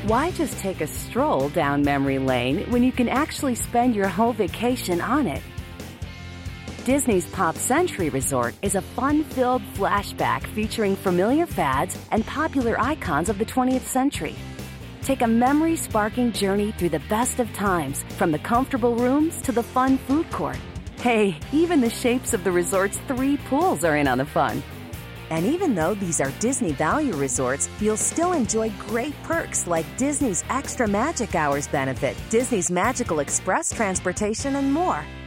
Why just take a stroll down memory lane when you can actually spend your whole vacation on it? Disney's Pop Century Resort is a fun-filled flashback featuring familiar fads and popular icons of the 20th century. Take a memory-sparking journey through the best of times, from the comfortable rooms to the fun food court. Hey, even the shapes of the resort's 3 pools are in on the fun. And even though these are Disney Value Resorts, you'll still enjoy great perks like Disney's Extra Magic Hours benefit, Disney's Magical Express transportation, and more.